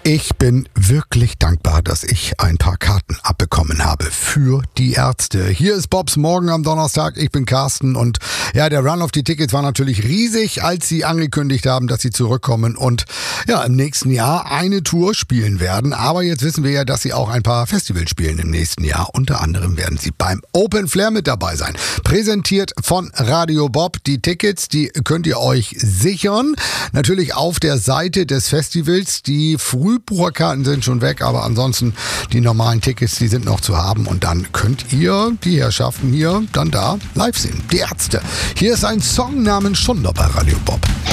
Ich bin wirklich dankbar, dass ich ein paar Karten abbekommen habe für die Ärzte. Hier ist Bobs Morgen am Donnerstag. Ich bin Carsten und ja, der Run auf die Tickets war natürlich riesig, als sie angekündigt haben, dass sie zurückkommen und ja, im nächsten Jahr eine Tour spielen werden. Aber jetzt wissen wir ja, dass sie auch ein paar Festivals spielen im nächsten Jahr. Unter anderem werden sie beim Open Flair mit dabei sein. Präsentiert von Radio Bob. Die Tickets, die könnt ihr euch sichern. Natürlich auf der Seite des Festivals. Die Frühbucherkarten sind schon weg, aber ansonsten die normalen Tickets, die sind noch zu haben. Und dann könnt ihr die Herrschaften hier dann da live sehen. Die Ärzte. Hier ist ein Song namens Schunder bei Radio Bob.